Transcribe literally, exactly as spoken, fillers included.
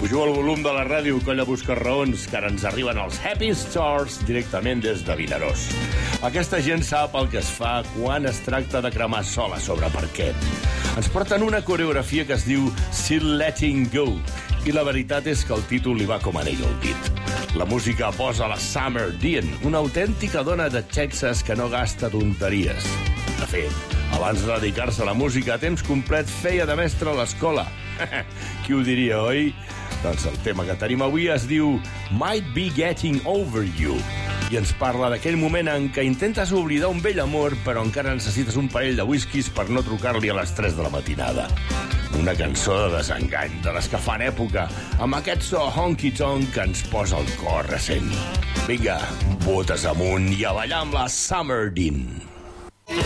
Pujo el volum de la ràdio, colla busca-raons, que ara ens arriben els Happy Stars directament des de Vinaròs. Aquesta gent sap el que es fa quan es tracta de cremar sola sobre parquet. Ens porten una coreografia que es diu Still Letting Go, i la veritat és que el títol li va com anell al dit. La música posa la Summer Dean, una autèntica dona de Texas que no gasta tonteries. De fet, abans de dedicar-se a la música a temps complet feia de mestre a l'escola. Qui ho diria, oi? Doncs el tema que tenim avui es diu Might Be Getting Over You i ens parla d'aquell moment en què intentes oblidar un vell amor però encara necessites un parell de whiskies per no trucar-li a les tres de la matinada. Una cançó de desengany, de les que fan època, amb aquest so honky-tonk que ens posa el cor recent. Vinga, botes amunt i a ballar amb la Summer Dean.